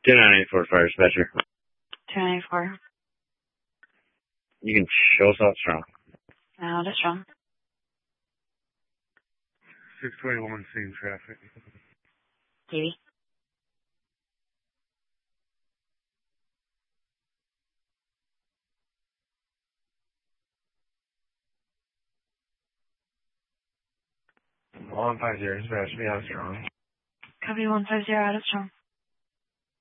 2984 fire dispatcher. 294. You can show us out strong. Now it is strong. 621 seeing traffic. TV. All 50 dispatch, be out strong. Copy 150 out of strong.